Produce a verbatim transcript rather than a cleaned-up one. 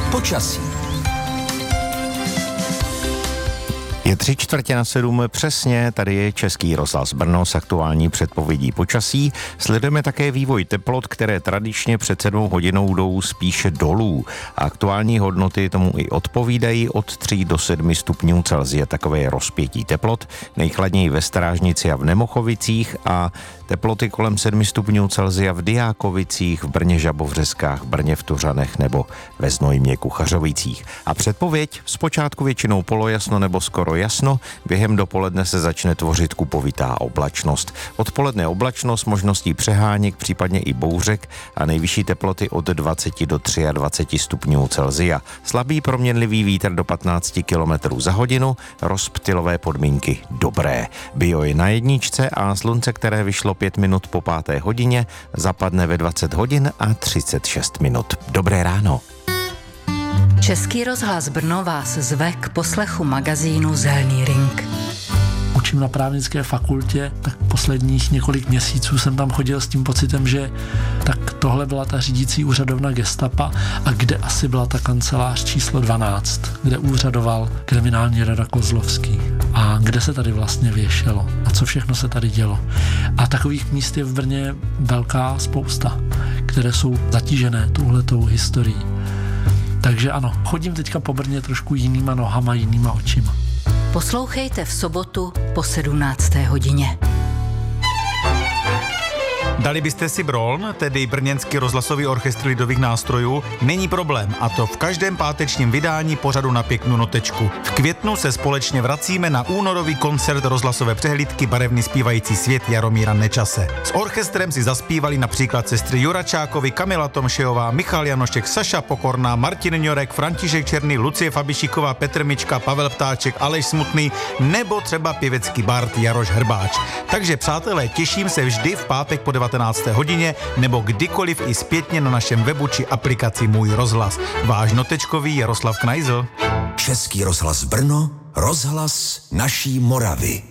Počasí. Je tři čtvrtě na sedm přesně, tady je Český rozhlas Brno s aktuální předpovědí počasí. Sledujeme také vývoj teplot, které tradičně před sedmou hodinou jdou spíše dolů. Aktuální hodnoty tomu i odpovídají, od tří do sedmi stupňů Celsia, takové je rozpětí teplot. Nejchladněji ve Strážnici a v Nemochovicích a teploty kolem sedmi stupňů Celsia v Diákovicích, v Brně Žabovřeskách, Brně v Tuřanech nebo ve Znojmě Kuchařovicích. A předpověď: zpočátku většinou polojasno nebo skoro jasno, během dopoledne se začne tvořit kupovitá oblačnost. Odpoledne oblačnost, možností přeháněk, případně i bouřek a nejvyšší teploty od dvacet do dvacet tři stupňů Celsia. Slabý proměnlivý vítr do patnáct kilometrů za hodinu, rozptylové podmínky dobré. Bio je na jedničce a slunce, které vyšlo pět minut po páté hodině, zapadne ve dvacet hodin a třicet šest minut. Dobré ráno. Český rozhlas Brno vás zve k poslechu magazínu Zelný ring. Učím na právnické fakultě, tak posledních několik měsíců jsem tam chodil s tím pocitem, že tak tohle byla ta řídící úřadovna gestapa a kde asi byla ta kancelář číslo dvanáct, kde úřadoval kriminální rada Kozlovský a kde se tady vlastně věšelo a co všechno se tady dělo. A takových míst je v Brně velká spousta, které jsou zatížené touhletou historií. Takže ano, chodím teďka po Brně trošku jinýma nohama, jinýma očima. Poslouchejte v sobotu po sedmnácté hodině. Dali byste si Broln, tedy Brněnský rozhlasový orchestr lidových nástrojů? Není problém, a to v každém pátečním vydání pořadu Na pěknou notečku. V květnu se společně vracíme na únorový koncert rozhlasové přehlídky Barevný zpívající svět Jaromíra Nečase. S orchestrem si zaspívali například sestry Juračákovi, Kamila Tomšejová, Michal Janošek, Saša Pokorná, Martin Ňorek, František Černý, Lucie Fabišíková, Petr Mička, Pavel Ptáček, Aleš Smutný nebo třeba pěvecký bard Jaroš Hrbáč. Takže přátelé, těším se vždy v pátek po devatenácté hodině nebo kdykoliv i zpětně na našem webu či aplikaci Můj rozhlas. Váš notečkový Jaroslav Knajzl. Český rozhlas Brno, rozhlas naší Moravy.